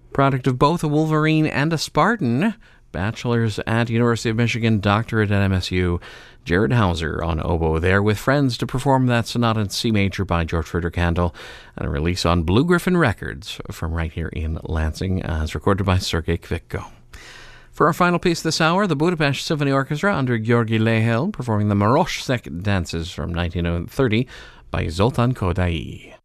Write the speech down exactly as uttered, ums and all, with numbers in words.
Product of both a Wolverine and a Spartan. Bachelor's at University of Michigan, doctorate at M S U. Jared Hauser on oboe there with friends to perform that sonata in C major by George Frideric Handel, and a release on Blue Griffin Records from right here in Lansing, as recorded by Sergei Kvitko. For our final piece this hour, the Budapest Symphony Orchestra under Georgi Lehel performing the Maroshsek dances from nineteen thirty by Zoltan Kodály.